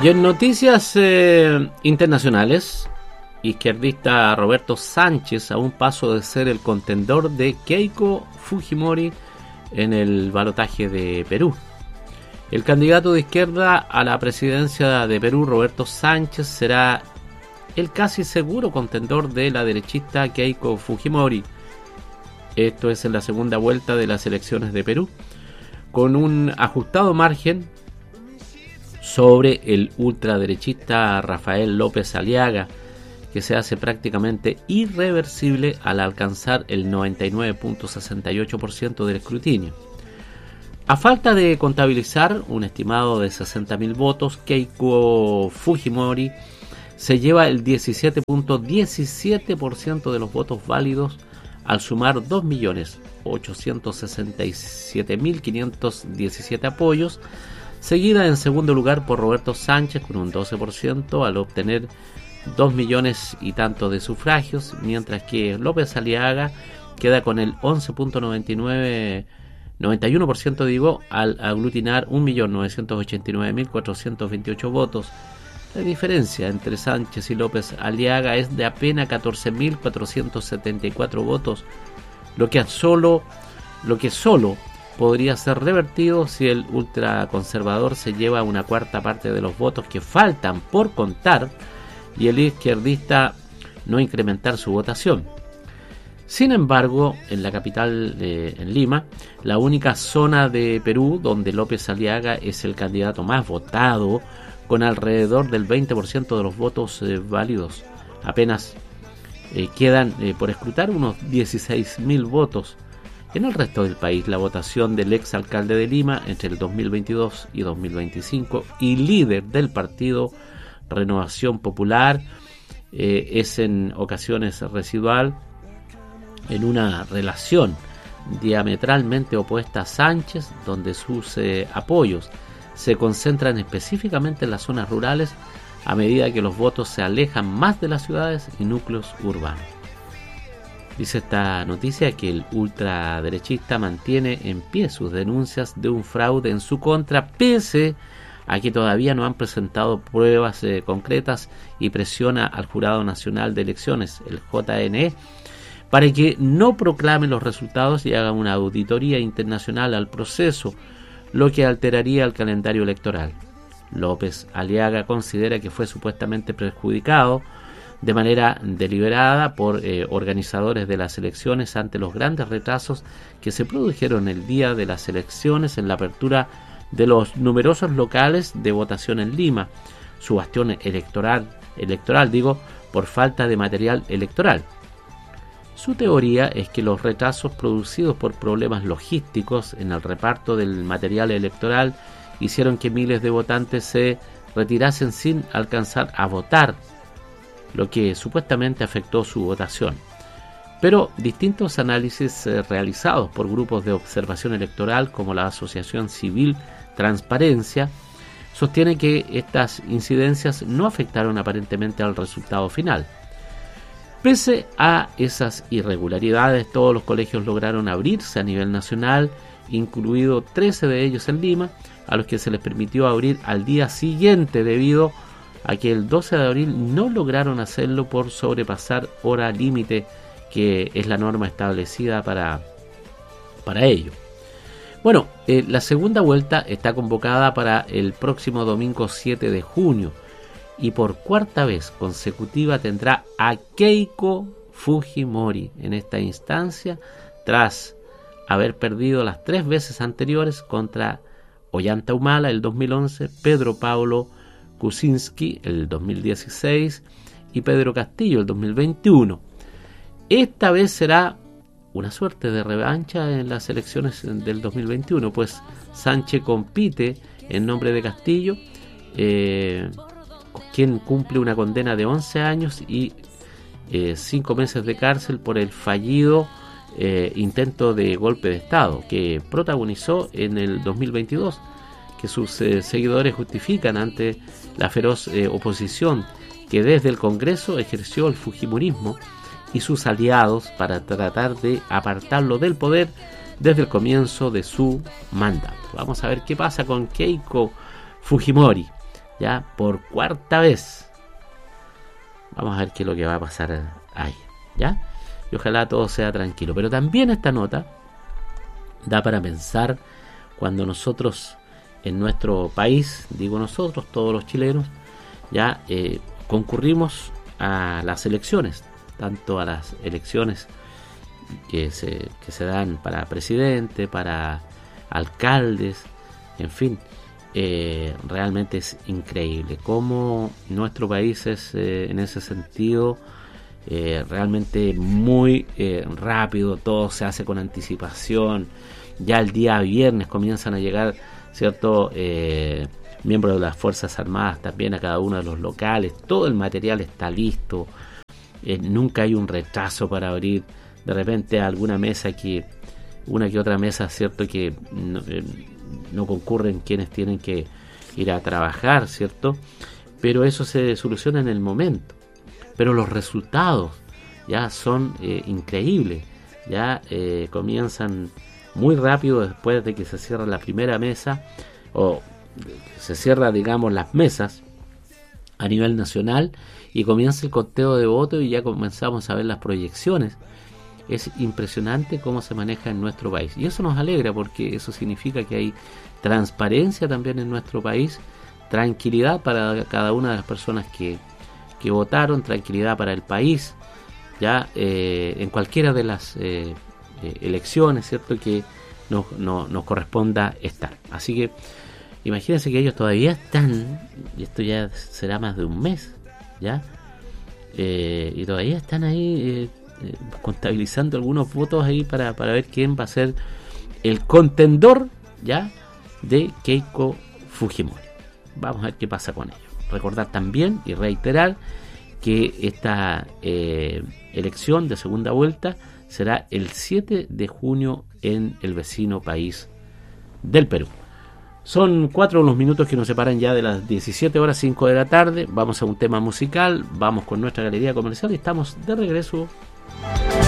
Y en noticias internacionales, izquierdista Roberto Sánchez a un paso de ser el contendor de Keiko Fujimori en el balotaje de Perú. El candidato de izquierda a la presidencia de Perú, Roberto Sánchez, será el casi seguro contendor de la derechista Keiko Fujimori. Esto es en la segunda vuelta de las elecciones de Perú, con un ajustado margen sobre el ultraderechista Rafael López Aliaga, que se hace prácticamente irreversible al alcanzar el 99.68% del escrutinio. A falta de contabilizar un estimado de 60.000 votos, Keiko Fujimori se lleva el 17.17% de los votos válidos al sumar 2.867.517 apoyos, seguida en segundo lugar por Roberto Sánchez con un 12% al obtener 2 millones y tanto de sufragios, mientras que López Aliaga queda con el 11.91% al aglutinar 1.989.428 votos. La diferencia entre Sánchez y López Aliaga es de apenas 14.474 votos, lo que solo podría ser revertido si el ultraconservador se lleva una cuarta parte de los votos que faltan por contar y el izquierdista no incrementar su votación. Sin embargo, en la capital, en Lima, la única zona de Perú donde López Aliaga es el candidato más votado, con alrededor del 20% de los votos válidos, apenas quedan por escrutar unos 16.000 votos. En el resto del país, la votación del exalcalde de Lima entre el 2022 y 2025 y líder del partido Renovación Popular es en ocasiones residual, en una relación diametralmente opuesta a Sánchez, donde sus apoyos se concentran específicamente en las zonas rurales a medida que los votos se alejan más de las ciudades y núcleos urbanos. Dice esta noticia que el ultraderechista mantiene en pie sus denuncias de un fraude en su contra, pese a que todavía no han presentado pruebas concretas, y presiona al Jurado Nacional de Elecciones, el JNE, para que no proclame los resultados y haga una auditoría internacional al proceso, lo que alteraría el calendario electoral. López Aliaga considera que fue supuestamente perjudicado de manera deliberada por organizadores de las elecciones ante los grandes retrasos que se produjeron el día de las elecciones en la apertura de los numerosos locales de votación en Lima, su bastión electoral, por falta de material electoral. Su teoría es que los retrasos producidos por problemas logísticos en el reparto del material electoral hicieron que miles de votantes se retirasen sin alcanzar a votar, lo que supuestamente afectó su votación. Pero distintos análisis realizados por grupos de observación electoral como la Asociación Civil Transparencia sostienen que estas incidencias no afectaron aparentemente al resultado final. Pese a esas irregularidades, todos los colegios lograron abrirse a nivel nacional, incluido 13 de ellos en Lima, a los que se les permitió abrir al día siguiente debido a que el 12 de abril no lograron hacerlo por sobrepasar hora límite, que es la norma establecida para ello. Bueno, la segunda vuelta está convocada para el próximo domingo 7 de junio y por cuarta vez consecutiva tendrá a Keiko Fujimori en esta instancia, tras haber perdido las 3 veces anteriores contra Ollanta Humala el 2011, Pedro Pablo Kuczynski el 2016 y Pedro Castillo el 2021. Esta vez será una suerte de revancha en las elecciones del 2021, pues Sánchez compite en nombre de Castillo, quien cumple una condena de 11 años y 5 meses de cárcel por el fallido intento de golpe de Estado que protagonizó en el 2022, que sus seguidores justifican ante la feroz oposición que desde el Congreso ejerció el fujimorismo y sus aliados para tratar de apartarlo del poder desde el comienzo de su mandato. Vamos a ver qué pasa con Keiko Fujimori. ya por cuarta vez. Vamos a ver qué es lo que va a pasar ahí, ¿ya? Y ojalá todo sea tranquilo. Pero también esta nota da para pensar cuando nosotros en nuestro país, digo nosotros, todos los chilenos, ya concurrimos a las elecciones, tanto a las elecciones que se dan para presidente, para alcaldes, en fin. Realmente es increíble cómo nuestro país es en ese sentido realmente muy rápido, todo se hace con anticipación. Ya el día viernes comienzan a llegar, ¿cierto?, miembros de las Fuerzas Armadas también a cada uno de los locales, todo el material está listo, nunca hay un retraso para abrir de repente alguna mesa una que otra mesa, ¿cierto?, que no concurren quienes tienen que ir a trabajar, ¿cierto? Pero eso se soluciona en el momento. Pero los resultados ya son increíbles. Ya comienzan muy rápido después de que se cierra la primera mesa, o se cierra, digamos, las mesas a nivel nacional, y comienza el conteo de votos y ya comenzamos a ver las proyecciones. Es impresionante cómo se maneja en nuestro país, y eso nos alegra porque eso significa que hay transparencia también en nuestro país, tranquilidad para cada una de las personas que votaron, tranquilidad para el país, ya en cualquiera de las elecciones, ¿cierto?, que nos corresponda estar. Así que imagínense que ellos todavía están, y esto ya será más de un mes, ya, y todavía están ahí contabilizando algunos votos ahí para ver quién va a ser el contendor, ya, de Keiko Fujimori. Vamos a ver qué pasa con ello. Recordar también y reiterar que esta elección de segunda vuelta será el 7 de junio en el vecino país del Perú. Son 4 los minutos que nos separan ya de las 17 horas 5 de la tarde. Vamos a un tema musical, vamos con nuestra galería comercial y estamos de regreso.